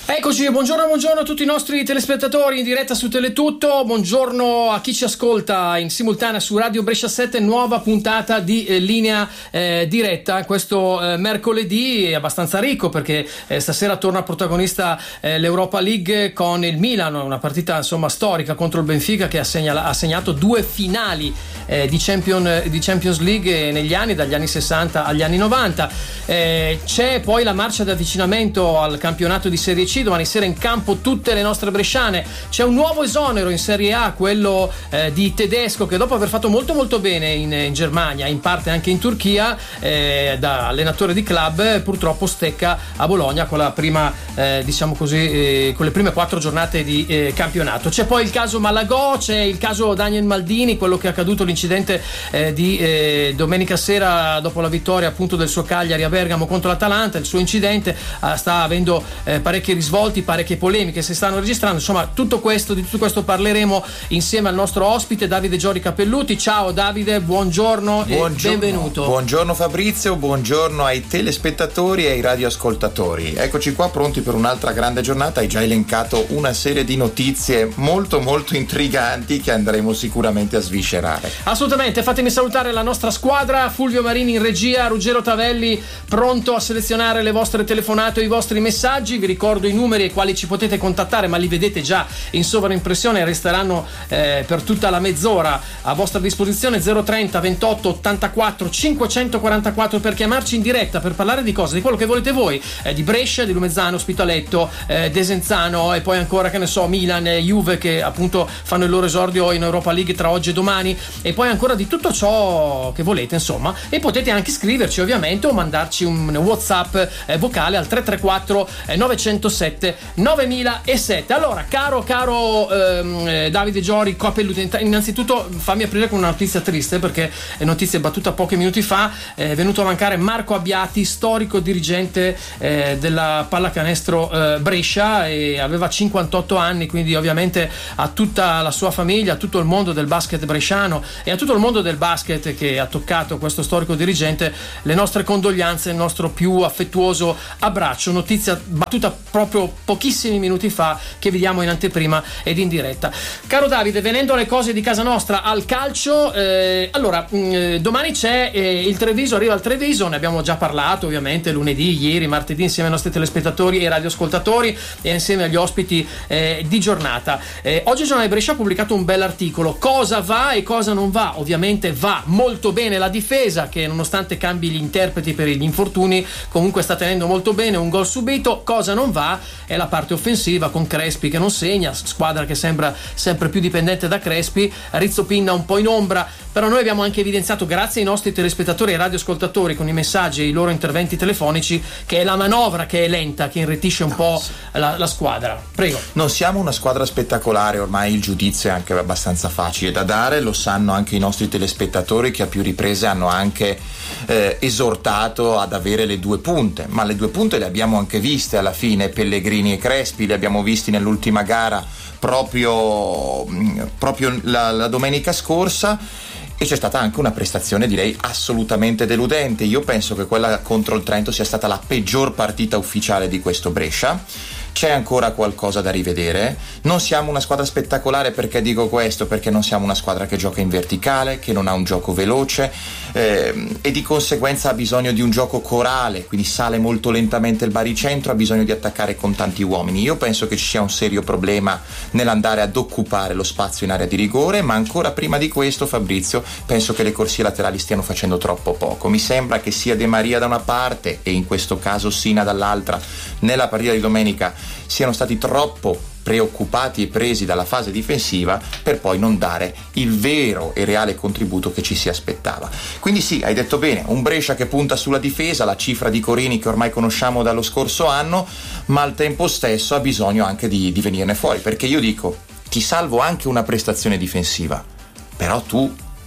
Eccoci, buongiorno a tutti i nostri telespettatori in diretta su Teletutto, buongiorno a chi ci ascolta in simultanea su Radio Brescia 7, nuova puntata di Linea Diretta. Questo mercoledì è abbastanza ricco perché stasera torna protagonista l'Europa League con il Milan, una partita insomma storica contro il Benfica che ha segnato due finali di Champions League negli anni, dagli anni 60 agli anni 90. C'è poi la marcia d'avvicinamento al campionato di Serie C. Domani sera in campo tutte le nostre bresciane. C'è un nuovo esonero in Serie A, quello di Tedesco, che dopo aver fatto molto bene in Germania, in parte anche in Turchia, da allenatore di club, purtroppo stecca a Bologna con la prima con le prime 4 giornate di campionato. C'è poi il caso Malagò, c'è il caso Daniel Maldini, quello che è accaduto, l'incidente di domenica sera dopo la vittoria appunto del suo Cagliari a Bergamo contro l'Atalanta. Il suo incidente sta avendo parecchi risvolti, parecchie polemiche si stanno registrando. Insomma, di tutto questo parleremo insieme al nostro ospite Davide Giori Capelluti. Ciao Davide, buongiorno e benvenuto. Buongiorno Fabrizio, buongiorno ai telespettatori e ai radioascoltatori. Eccoci qua pronti per un'altra grande giornata. Hai già elencato una serie di notizie molto intriganti che andremo sicuramente a sviscerare. Assolutamente, fatemi salutare la nostra squadra: Fulvio Marini in regia, Ruggero Tavelli pronto a selezionare le vostre telefonate o i vostri messaggi. Vi ricordo i numeri ai quali ci potete contattare, ma li vedete già in sovraimpressione, resteranno per tutta la mezz'ora a vostra disposizione. 030 28 84 544 per chiamarci in diretta, per parlare di cose, di quello che volete voi, di Brescia, di Lumezzane, Ospitaletto, Desenzano e poi ancora, che ne so, Milan, Juve, che appunto fanno il loro esordio in Europa League tra oggi e domani, e poi ancora di tutto ciò che volete, insomma. E potete anche scriverci ovviamente o mandarci un WhatsApp vocale al 334 907 9007. Allora, caro Davide Giori Capelluti, innanzitutto fammi aprire con una notizia triste, perché è notizia battuta pochi minuti fa. È venuto a mancare Marco Abbiati, storico dirigente della pallacanestro Brescia, e aveva 58 anni, quindi ovviamente a tutta la sua famiglia, a tutto il mondo del basket bresciano e a tutto il mondo del basket che ha toccato questo storico dirigente, le nostre condoglianze, il nostro più affettuoso abbraccio. Notizia battuta proprio pochissimi minuti fa, che vediamo in anteprima ed in diretta. Caro Davide, venendo alle cose di casa nostra, al calcio, allora domani c'è il Treviso, arriva il Treviso, ne abbiamo già parlato ovviamente lunedì, ieri, martedì, insieme ai nostri telespettatori e radioascoltatori e insieme agli ospiti di giornata. Oggi il giornale di Brescia ha pubblicato un bell'articolo: cosa va e cosa non va. Ovviamente va molto bene la difesa, che nonostante cambi gli interpreti per gli infortuni comunque sta tenendo molto bene, un gol subito. Cosa non va è la parte offensiva, con Crespi che non segna, squadra che sembra sempre più dipendente da Crespi, Rizzo Pinna un po' in ombra. Però noi abbiamo anche evidenziato, grazie ai nostri telespettatori e radioascoltatori con i messaggi e i loro interventi telefonici, che è la manovra che è lenta, che irretisce un po' la squadra. Prego. Non siamo una squadra spettacolare, ormai il giudizio è anche abbastanza facile da dare, lo sanno anche i nostri telespettatori, che a più riprese hanno anche esortato ad avere le due punte, ma le due punte le abbiamo anche viste alla fine. Pellegrini e Crespi li abbiamo visti nell'ultima gara proprio la domenica scorsa, e c'è stata anche una prestazione, direi, assolutamente deludente. Io penso che quella contro il Trento sia stata la peggior partita ufficiale di questo Brescia. C'è ancora qualcosa da rivedere. Non siamo una squadra spettacolare, perché dico questo? Perché non siamo una squadra che gioca in verticale, che non ha un gioco veloce, e di conseguenza ha bisogno di un gioco corale, quindi sale molto lentamente il baricentro, ha bisogno di attaccare con tanti uomini. Io penso che ci sia un serio problema nell'andare ad occupare lo spazio in area di rigore, ma ancora prima di questo, Fabrizio, penso che le corsie laterali stiano facendo troppo poco. Mi sembra che sia De Maria da una parte e in questo caso Sina dall'altra, nella partita di domenica, siano stati troppo preoccupati e presi dalla fase difensiva per poi non dare il vero e reale contributo che ci si aspettava. Quindi sì, hai detto bene, un Brescia che punta sulla difesa, la cifra di Corini che ormai conosciamo dallo scorso anno, ma al tempo stesso ha bisogno anche di venirne fuori, perché io dico, ti salvo anche una prestazione difensiva, però tu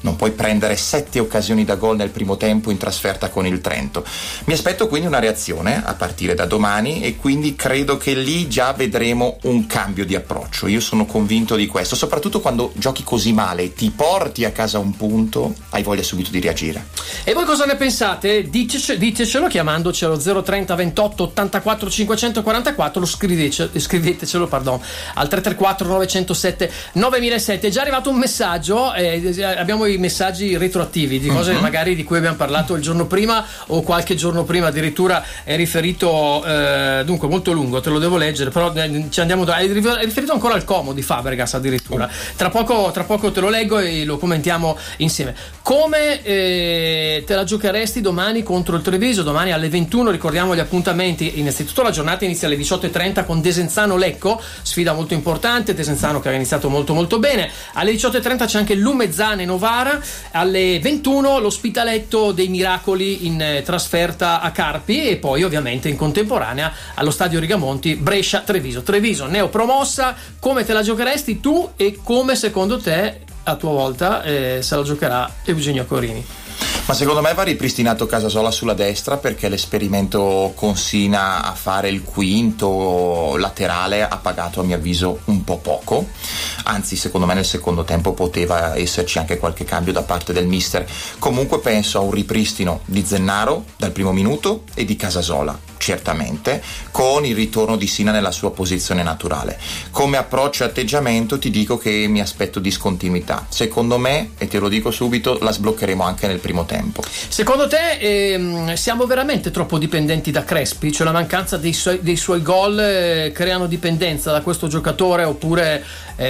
non puoi prendere 7 occasioni da gol nel primo tempo in trasferta con il Trento. Mi aspetto quindi una reazione a partire da domani e quindi credo che lì già vedremo un cambio di approccio. Io sono convinto di questo, soprattutto quando giochi così male e ti porti a casa un punto, hai voglia subito di reagire. E voi cosa ne pensate? Ditecelo chiamandoci allo 030 28 84 544, scrivetecelo al 334 907 9007. È già arrivato un messaggio, abbiamo i messaggi retroattivi di cose magari di cui abbiamo parlato il giorno prima o qualche giorno prima, addirittura è riferito dunque molto lungo, te lo devo leggere, però ci andiamo è riferito ancora al Como di Fabregas addirittura. Tra poco te lo leggo e lo commentiamo insieme. Come te la giocheresti domani contro il Treviso? Domani alle 21, ricordiamo gli appuntamenti. Innanzitutto la giornata inizia alle 18:30 con Desenzano Lecco, sfida molto importante, Desenzano che aveva iniziato molto molto bene. Alle 18:30 c'è anche Lumezzane Novara, alle 21 l'Ospitaletto dei Miracoli in trasferta a Carpi e poi ovviamente in contemporanea allo stadio Rigamonti Brescia Treviso neopromossa. Come te la giocheresti tu e come secondo te a tua volta se la giocherà Eugenio Corini? Ma secondo me va ripristinato Casasola sulla destra, perché l'esperimento consina a fare il quinto laterale ha pagato a mio avviso un po' poco, anzi secondo me nel secondo tempo poteva esserci anche qualche cambio da parte del mister. Comunque penso a un ripristino di Zennaro dal primo minuto e di Casasola certamente, con il ritorno di Sina nella sua posizione naturale. Come approccio e atteggiamento ti dico che mi aspetto discontinuità. Secondo me, e te lo dico subito, la sbloccheremo anche nel primo tempo. Secondo te siamo veramente troppo dipendenti da Crespi? Cioè la mancanza dei suoi gol creano dipendenza da questo giocatore, oppure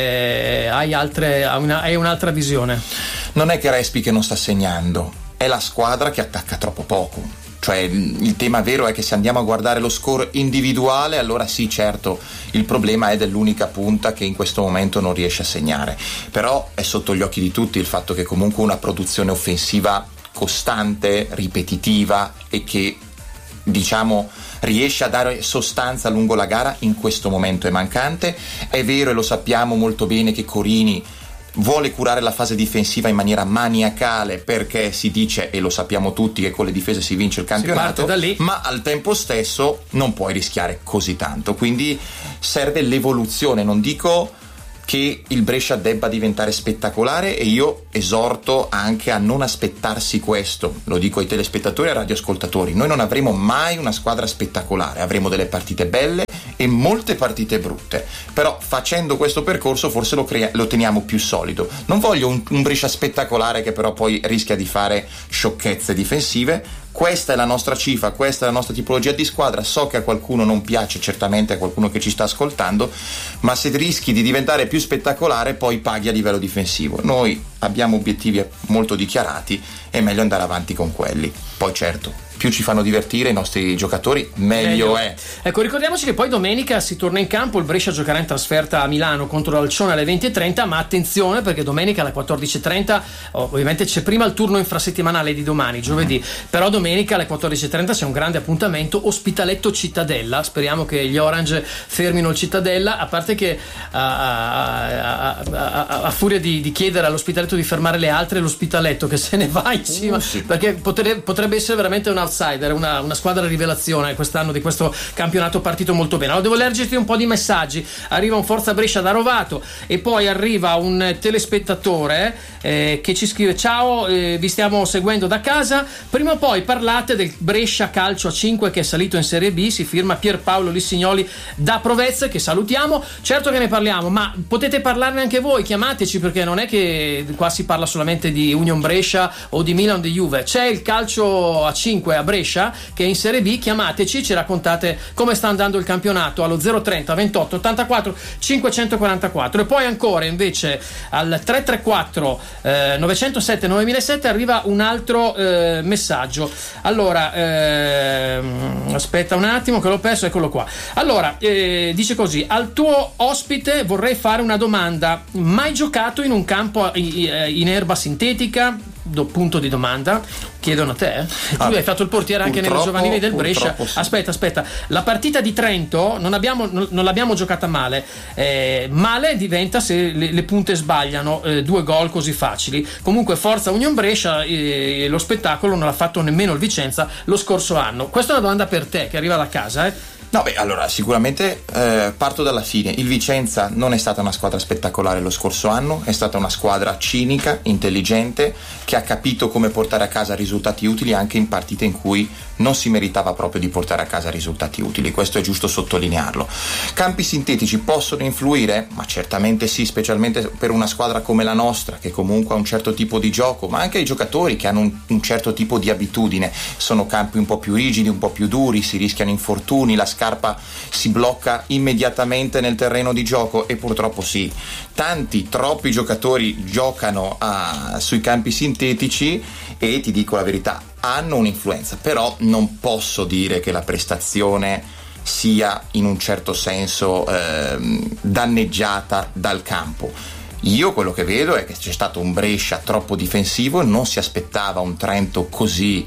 hai un'altra visione? Non è Crespi che non sta segnando, è la squadra che attacca troppo poco. Cioè il tema vero è che se andiamo a guardare lo score individuale, allora sì, certo, il problema è dell'unica punta che in questo momento non riesce a segnare, però è sotto gli occhi di tutti il fatto che comunque una produzione offensiva costante, ripetitiva e che diciamo riesce a dare sostanza lungo la gara in questo momento è mancante. È vero e lo sappiamo molto bene che Corini vuole curare la fase difensiva in maniera maniacale, perché si dice, e lo sappiamo tutti, che con le difese si vince il campionato, ma al tempo stesso non puoi rischiare così tanto, quindi serve l'evoluzione. Non dico che il Brescia debba diventare spettacolare e io esorto anche a non aspettarsi questo, lo dico ai telespettatori e ai radioascoltatori. Noi non avremo mai una squadra spettacolare, avremo delle partite belle e molte partite brutte, però facendo questo percorso forse lo teniamo più solido. Non voglio un Brescia spettacolare che però poi rischia di fare sciocchezze difensive. Questa è la nostra cifra, questa è la nostra tipologia di squadra. So che a qualcuno non piace, certamente a qualcuno che ci sta ascoltando, ma se rischi di diventare più spettacolare poi paghi a livello difensivo. Noi abbiamo obiettivi molto dichiarati, è meglio andare avanti con quelli. Poi certo, più ci fanno divertire i nostri giocatori, meglio è. Ecco, ricordiamoci che poi domenica si torna in campo, il Brescia giocherà in trasferta a Milano contro l'Alcione alle 20:30, ma attenzione perché domenica alle 14:30 ovviamente c'è prima il turno infrasettimanale di domani, giovedì, però domenica alle 14:30 c'è un grande appuntamento, Ospitaletto Cittadella. Speriamo che gli Orange fermino il Cittadella, a parte che a furia di chiedere all'Ospitaletto di fermare le altre, l'Ospitaletto che se ne va in cima, perché potrebbe essere veramente un outsider, una squadra rivelazione quest'anno di questo campionato, partito molto bene. Allora devo leggerti un po' di messaggi. Arriva un Forza Brescia da Rovato e poi arriva un telespettatore che ci scrive: ciao, vi stiamo seguendo da casa, prima o poi parlate del Brescia Calcio a 5 che è salito in Serie B, si firma Pierpaolo Lissignoli da Provezze, che salutiamo. Certo che ne parliamo, ma potete parlarne anche voi, chiamateci, perché non è che qua si parla solamente di Union Brescia o di Milan o di Juve, c'è il calcio a 5 a Brescia che è in Serie B. Chiamateci, ci raccontate come sta andando il campionato allo 030 28 84 544. E poi ancora invece al 334 907 9007 arriva un altro messaggio. Allora aspetta un attimo che l'ho perso, eccolo qua. Allora dice così: al tuo ospite vorrei fare una domanda: mai giocato in un campo in erba sintetica? punto di domanda, chiedono a te. Tu hai fatto il portiere anche nelle giovanili del Brescia. Sì. Aspetta, la partita di Trento non l'abbiamo giocata male. Male diventa se le punte sbagliano 2 gol così facili. Comunque forza Union Brescia, lo spettacolo non l'ha fatto nemmeno il Vicenza lo scorso anno. Questa è una domanda per te che arriva da casa, No, allora sicuramente parto dalla fine. Il Vicenza non è stata una squadra spettacolare lo scorso anno, è stata una squadra cinica, intelligente, che ha capito come portare a casa risultati utili anche in partite in cui non si meritava proprio di portare a casa risultati utili. Questo è giusto sottolinearlo. Campi sintetici possono influire? Ma certamente sì, specialmente per una squadra come la nostra, che comunque ha un certo tipo di gioco, ma anche i giocatori che hanno un certo tipo di abitudine. Sono campi un po' più rigidi, un po' più duri, si rischiano infortuni, la scarpa si blocca immediatamente nel terreno di gioco e purtroppo sì, troppi giocatori giocano sui campi sintetici e ti dico la verità, hanno un'influenza, però non posso dire che la prestazione sia in un certo senso danneggiata dal campo. Io quello che vedo è che c'è stato un Brescia troppo difensivo, non si aspettava un Trento così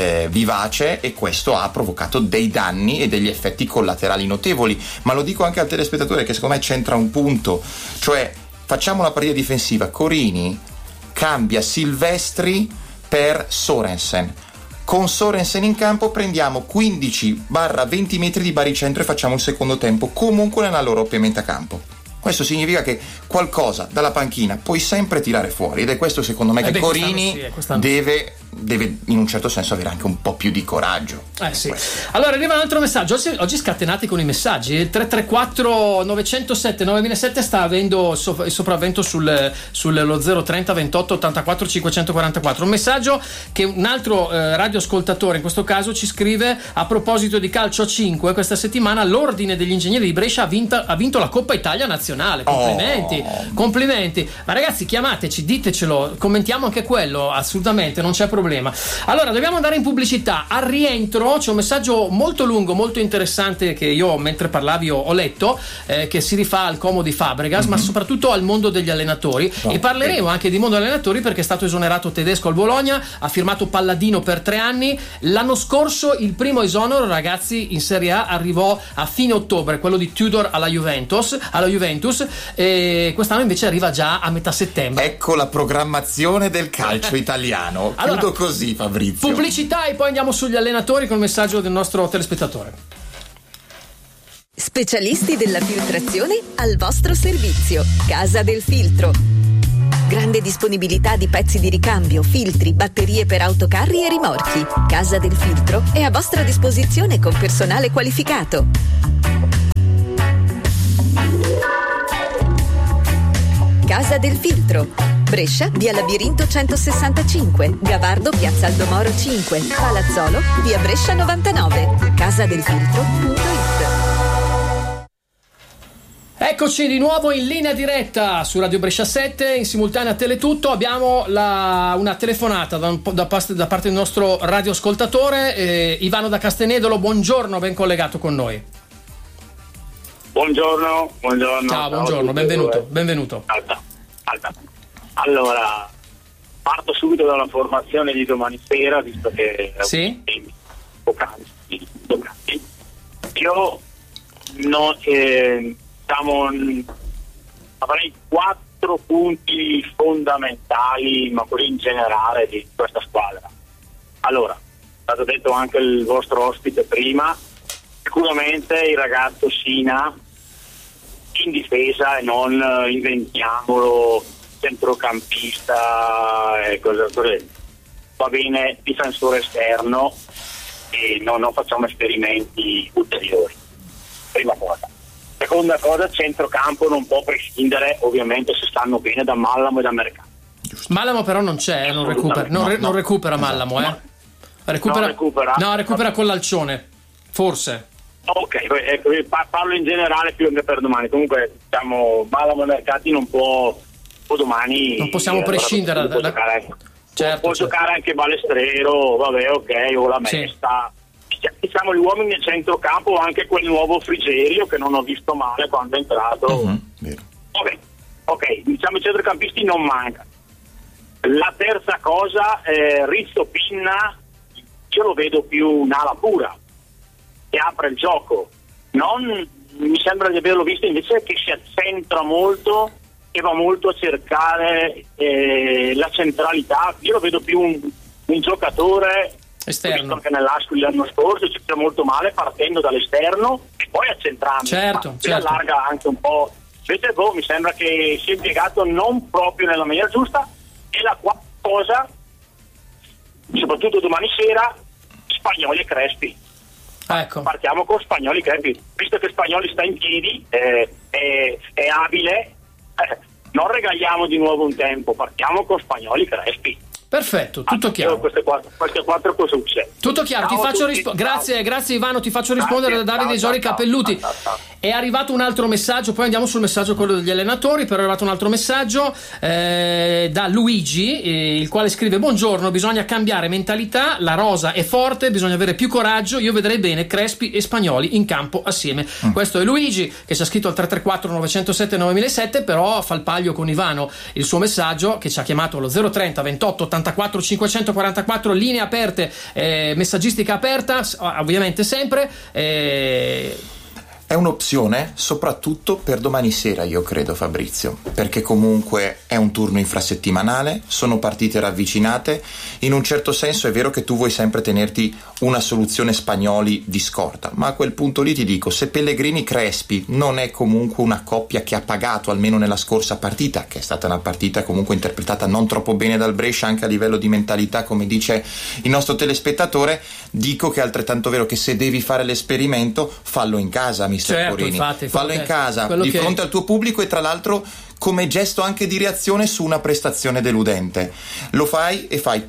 vivace e questo ha provocato dei danni e degli effetti collaterali notevoli, ma lo dico anche al telespettatore che secondo me c'entra un punto, cioè facciamo una partita difensiva, Corini cambia Silvestri per Sorensen. Con Sorensen in campo prendiamo 15-20 metri di baricentro e facciamo il secondo tempo comunque nella loro propria metà campo. Questo significa che qualcosa dalla panchina puoi sempre tirare fuori ed è questo secondo me che Corini deve in un certo senso avere anche un po' più di coraggio. Sì. Allora arriva un altro messaggio, oggi scatenati con i messaggi. Il 334 907 9007 sta avendo il sopravvento sullo 030 28 84 544. Un messaggio che un altro radioascoltatore in questo caso ci scrive a proposito di calcio a 5. Questa settimana l'Ordine degli Ingegneri di Brescia ha vinto la Coppa Italia Nazionale. Complimenti. Ma ragazzi, chiamateci, ditecelo, commentiamo anche quello, assolutamente non c'è problema. Allora dobbiamo andare in pubblicità. Al rientro c'è un messaggio molto lungo, molto interessante che io mentre parlavi ho letto, che si rifà al Como di Fabregas, ma soprattutto al mondo degli allenatori, e parleremo anche di mondo allenatori perché è stato esonerato Tedesco al Bologna, ha firmato Palladino per 3 anni. L'anno scorso il primo esonero, ragazzi, in Serie A arrivò a fine ottobre, quello di Tudor alla Juventus, e quest'anno invece arriva già a metà settembre. Ecco la programmazione del calcio italiano. Allora, così, Fabrizio. Pubblicità e poi andiamo sugli allenatori col messaggio del nostro telespettatore. Specialisti della filtrazione al vostro servizio. Casa del Filtro. Grande disponibilità di pezzi di ricambio, filtri, batterie per autocarri e rimorchi. Casa del Filtro è a vostra disposizione con personale qualificato. Casa del Filtro. Brescia, via Labirinto 165, Gavardo, piazza Aldomoro 5, Palazzolo, via Brescia 99, casadelfiltro.it. Eccoci di nuovo in linea diretta su Radio Brescia 7, in simultanea a Teletutto. Abbiamo una telefonata da parte del nostro radioascoltatore, Ivano da Castenedolo. Buongiorno, ben collegato con noi. Buongiorno. Ciao, buongiorno, benvenuto. Alta. Allora, parto subito dalla formazione di domani sera, visto che sì? poc'anzi. Io avrei 4 punti fondamentali, ma quelli in generale, di questa squadra. Allora, è stato detto anche il vostro ospite prima, sicuramente il ragazzo Sina in difesa e non inventiamolo centrocampista e cose così. Va bene difensore esterno e non facciamo esperimenti ulteriori. Prima cosa. Seconda cosa, centrocampo non può prescindere ovviamente se stanno bene da Mallamo e da Mercato. Mallamo però non c'è, non recupera Mallamo, recupera con l'Alcione, forse. Ok, parlo in generale più che per domani. Comunque Mallamo e Mercati non può domani. Non possiamo prescindere può giocare anche Balestrero, vabbè, ok, o la Mesta. Diciamo gli uomini nel centrocampo, anche quel nuovo Frigerio che non ho visto male quando è entrato. Vero. Ok, diciamo i centrocampisti non mancano. La terza cosa, Rizzo Pinna, io lo vedo più un'ala pura, che apre il gioco. Non mi sembra di averlo visto invece che si accentra molto e va molto a cercare la centralità. Io lo vedo più un giocatore esterno, anche nell'Ascoli l'anno scorso ci sta molto male partendo dall'esterno e poi accentrando, certo. allarga anche un po'. Invece mi sembra che sia impiegato non proprio nella maniera giusta. E la quarta cosa, soprattutto domani sera, Spagnoli e Crespi. Ecco. Partiamo con Spagnoli e Crespi, visto che Spagnoli sta in piedi, è abile, non regaliamo di nuovo un tempo, partiamo con Spagnoli e Crespi. Perfetto, tutto chiaro. Queste quattro cose succede. Tutto chiaro, ti faccio grazie Ivano, ti faccio rispondere da Davide Giori Capelluti. È arrivato un altro messaggio, poi andiamo sul messaggio quello degli allenatori, però è arrivato un altro messaggio da Luigi, il quale scrive: buongiorno, bisogna cambiare mentalità, la rosa è forte, bisogna avere più coraggio, io vedrei bene Crespi e Spagnoli in campo assieme. Questo è Luigi che ci ha scritto al 334 907 9007, però fa il paglio con Ivano il suo messaggio, che ci ha chiamato allo 030 28 84 544, linee aperte, messaggistica aperta ovviamente sempre. È un'opzione soprattutto per domani sera, io credo, Fabrizio, perché comunque è un turno infrasettimanale, sono partite ravvicinate. In un certo senso è vero che tu vuoi sempre tenerti una soluzione Spagnoli di scorta, ma a quel punto lì ti dico, se Pellegrini-Crespi non è comunque una coppia che ha pagato, almeno nella scorsa partita, che è stata una partita comunque interpretata non troppo bene dal Brescia anche a livello di mentalità, come dice il nostro telespettatore, dico che è altrettanto vero che se devi fare l'esperimento, fallo in casa, certo, Corini. Infatti, fallo in casa, di fronte al tuo pubblico, e tra l'altro come gesto anche di reazione su una prestazione deludente. Lo fai e fai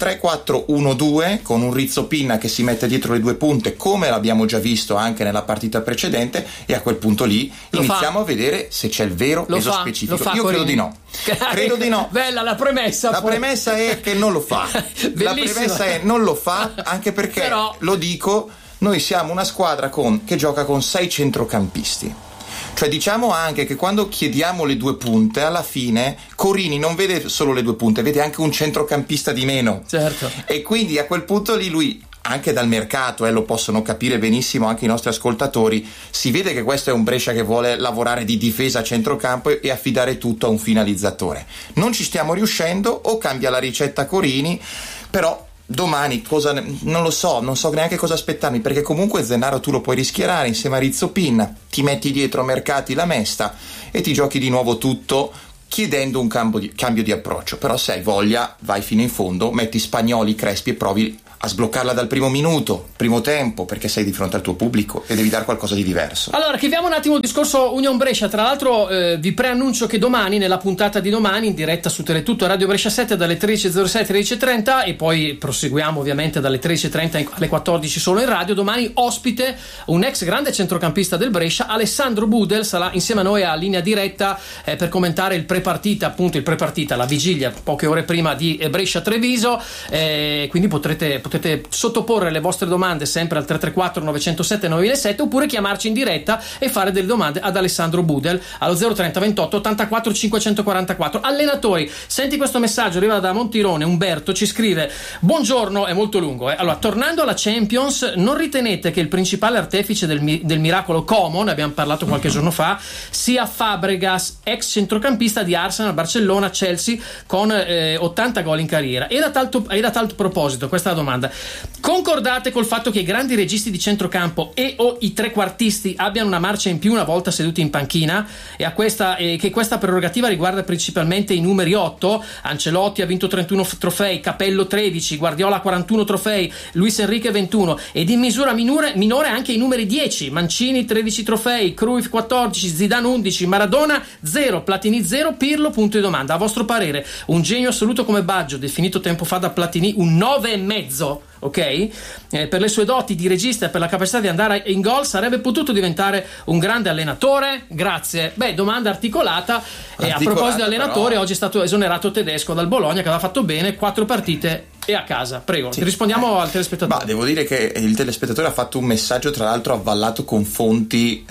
3-4-1-2 con un Rizzo Pinna che si mette dietro le due punte, come l'abbiamo già visto anche nella partita precedente, e a quel punto lì iniziamo a vedere se c'è il vero peso specifico. Io credo di no. Credo di no. Bella la premessa. La premessa è che non lo fa. La premessa è non lo fa, anche perché, però, lo dico, noi siamo una squadra che gioca con 6 centrocampisti. Cioè diciamo anche che quando chiediamo le due punte, alla fine Corini non vede solo le due punte, vede anche un centrocampista di meno. Certo. E quindi a quel punto lì lui, anche dal mercato, lo possono capire benissimo anche i nostri ascoltatori, si vede che questo è un Brescia che vuole lavorare di difesa a centrocampo e affidare tutto a un finalizzatore. Non ci stiamo riuscendo, o cambia la ricetta Corini, però domani non lo so, non so neanche cosa aspettarmi, perché comunque Zennaro tu lo puoi rischiarare insieme a Rizzo Pinna, ti metti dietro Mercati la Mesta e ti giochi di nuovo tutto chiedendo un cambio di approccio. Però se hai voglia vai fino in fondo, metti Spagnoli, Crespi e provi a sbloccarla dal primo minuto, primo tempo, perché sei di fronte al tuo pubblico e devi dare qualcosa di diverso. Allora, chiudiamo un attimo il discorso Union Brescia. Tra l'altro vi preannuncio che domani, nella puntata di domani, in diretta su Teletutto Radio Brescia 7 dalle 13.07 alle 13.30, e poi proseguiamo ovviamente dalle 13.30 alle 14 solo in radio, domani ospite un ex grande centrocampista del Brescia, Alessandro Budel, sarà insieme a noi a linea diretta per commentare il prepartita, la vigilia poche ore prima di Brescia Treviso, quindi potete sottoporre le vostre domande sempre al 334 907 9007, oppure chiamarci in diretta e fare delle domande ad Alessandro Budel allo 030 28 84 544. Allenatori, senti questo messaggio, arriva da Montirone. Umberto ci scrive: buongiorno, è molto lungo. Allora, tornando alla Champions, non ritenete che il principale artefice del miracolo Como, ne abbiamo parlato qualche giorno fa, sia Fabregas, ex centrocampista di Arsenal, Barcellona, Chelsea, con 80 gol in carriera? E da tal proposito, questa è la domanda: concordate col fatto che i grandi registi di centrocampo e o i trequartisti abbiano una marcia in più una volta seduti in panchina, e che questa prerogativa riguarda principalmente i numeri 8? Ancelotti ha vinto 31 trofei, Capello 13, Guardiola 41 trofei, Luis Enrique 21, ed in misura minore anche i numeri 10, Mancini 13 trofei, Cruyff 14, Zidane 11, Maradona 0, Platini 0, Pirlo punto di domanda. A vostro parere un genio assoluto come Baggio, definito tempo fa da Platini un 9,5, ok? Per le sue doti di regista e per la capacità di andare in gol sarebbe potuto diventare un grande allenatore? Grazie. Domanda articolata. A proposito di allenatori, però oggi è stato esonerato Tedesco dal Bologna, che aveva fatto bene 4 partite e a casa. Prego, rispondiamo al telespettatore. Ma devo dire che il telespettatore ha fatto un messaggio, tra l'altro avvallato con fonti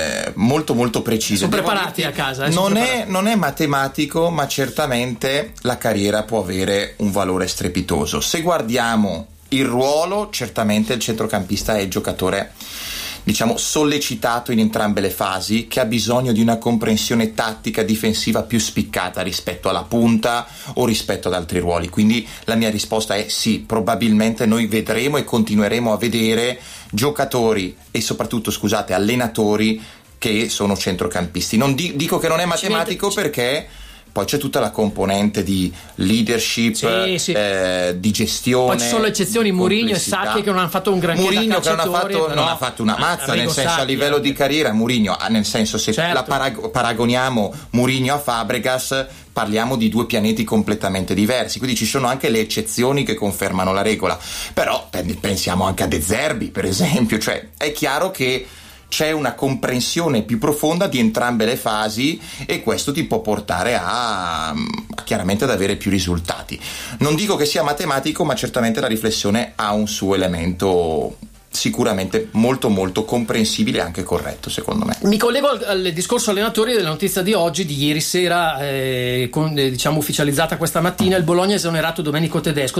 molto molto precise. Sono preparati a casa. Non è matematico, ma certamente la carriera può avere un valore strepitoso. Se guardiamo il ruolo, certamente il centrocampista è il giocatore, diciamo, sollecitato in entrambe le fasi, che ha bisogno di una comprensione tattica difensiva più spiccata rispetto alla punta o rispetto ad altri ruoli. Quindi la mia risposta è sì, probabilmente noi vedremo e continueremo a vedere giocatori e soprattutto, allenatori che sono centrocampisti. Non dico che non è matematico, perché poi c'è tutta la componente di leadership, di gestione. Poi ci sono le eccezioni, Mourinho e Sacchi, che non hanno fatto un granché Mourinho da calciatori, non ha fatto una mazza, nel senso, a livello di carriera Mourinho, nel senso, se la paragoniamo Mourinho a Fabregas, parliamo di due pianeti completamente diversi, quindi ci sono anche le eccezioni che confermano la regola. Però pensiamo anche a De Zerbi, per esempio, cioè è chiaro che c'è una comprensione più profonda di entrambe le fasi, e questo ti può portare chiaramente ad avere più risultati. Non dico che sia matematico, ma certamente la riflessione ha un suo elemento sicuramente molto molto comprensibile e anche corretto, secondo me. Mi collego al discorso allenatori della notizia di oggi, di ieri sera, diciamo ufficializzata questa mattina. Il Bologna ha esonerato Domenico Tedesco,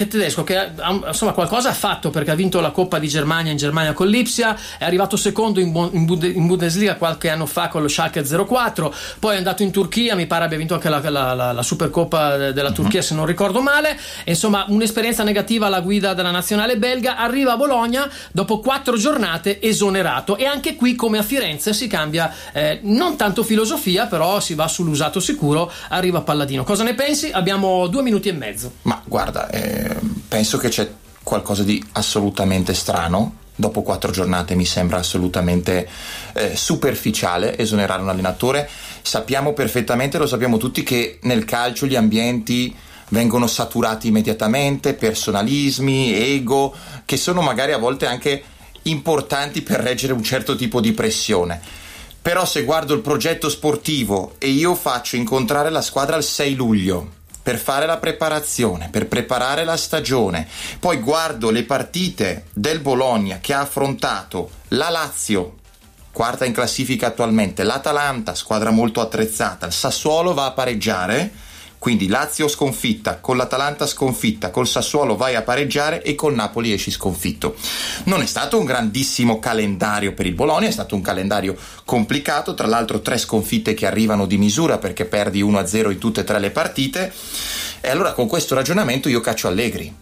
che insomma qualcosa ha fatto, perché ha vinto la Coppa di Germania in Germania con l'Ipsia, è arrivato secondo in Bundesliga qualche anno fa con lo Schalke 04, poi è andato in Turchia, mi pare abbia vinto anche la Supercoppa della Turchia, se non ricordo male. Insomma, un'esperienza negativa alla guida della nazionale belga. Arriva a Bologna dopo 4 giornate esonerato, e anche qui, come a Firenze, si cambia non tanto filosofia, però si va sull'usato sicuro. Arriva Palladino. Cosa ne pensi? Abbiamo 2 minuti e mezzo. Ma guarda, penso che c'è qualcosa di assolutamente strano. Dopo 4 giornate mi sembra assolutamente superficiale esonerare un allenatore. Sappiamo perfettamente, lo sappiamo tutti, che nel calcio gli ambienti vengono saturati immediatamente, personalismi, ego, che sono magari a volte anche importanti per reggere un certo tipo di pressione. Però se guardo il progetto sportivo e io faccio incontrare la squadra il 6 luglio per fare la preparazione, per preparare la stagione, poi guardo le partite del Bologna che ha affrontato la Lazio, quarta in classifica attualmente, l'Atalanta, squadra molto attrezzata, il Sassuolo va a pareggiare, quindi Lazio sconfitta, con l'Atalanta sconfitta, col Sassuolo vai a pareggiare e col Napoli esci sconfitto. Non è stato un grandissimo calendario per il Bologna, è stato un calendario complicato, tra l'altro 3 sconfitte che arrivano di misura, perché perdi 1-0 in tutte e 3 le partite. E allora con questo ragionamento io caccio Allegri.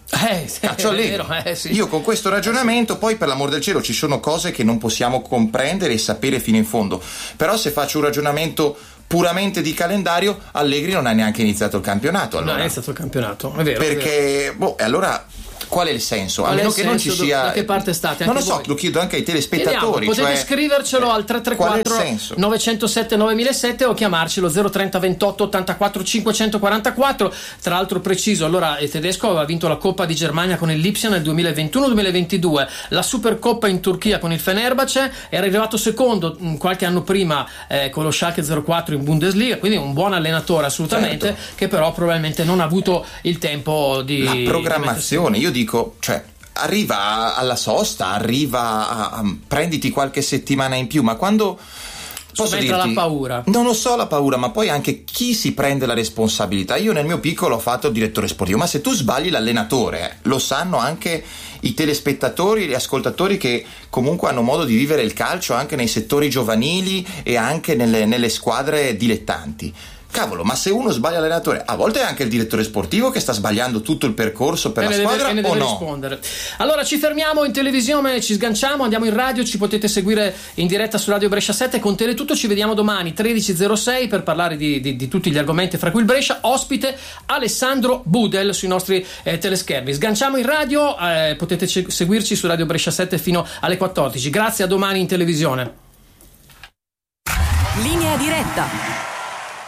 Caccio Allegri. Sì. Io con questo ragionamento, poi per l'amor del cielo ci sono cose che non possiamo comprendere e sapere fino in fondo, però se faccio un ragionamento puramente di calendario, Allegri non ha neanche iniziato il campionato. Allora. Non è iniziato il campionato, è vero. Perché, è vero. Qual è il senso? A meno che non ci sia. Da che parte state? Non lo voi? So, lo chiedo anche ai telespettatori. Potete scrivercelo al 334 907 9007 o chiamarcelo 030 28 84 544. Tra l'altro preciso, allora il tedesco aveva vinto la Coppa di Germania con il Lipsia nel 2021-2022, la Supercoppa in Turchia con il Fenerbahce, era arrivato secondo qualche anno prima con lo Schalke 04 in Bundesliga, quindi un buon allenatore assolutamente, certo, che però probabilmente non ha avuto il tempo di la programmazione. Io dico, cioè, arriva alla sosta, prenditi qualche settimana in più, ma quando posso dirti, la paura. Non lo so, la paura, ma poi anche chi si prende la responsabilità. Io nel mio piccolo ho fatto il direttore sportivo, ma se tu sbagli l'allenatore, lo sanno anche i telespettatori, gli ascoltatori che comunque hanno modo di vivere il calcio anche nei settori giovanili e anche nelle squadre dilettanti. Cavolo, ma se uno sbaglia l'allenatore, a volte è anche il direttore sportivo che sta sbagliando tutto il percorso per la squadra, ne deve rispondere. Allora ci fermiamo in televisione, ci sganciamo, andiamo in radio, ci potete seguire in diretta su Radio Brescia 7 con Teletutto. Ci vediamo domani 13.06 per parlare di tutti gli argomenti, fra cui il Brescia. Ospite Alessandro Budel sui nostri teleschermi. Sganciamo in radio, potete seguirci su Radio Brescia 7 fino alle 14. Grazie, a domani in televisione. Linea diretta.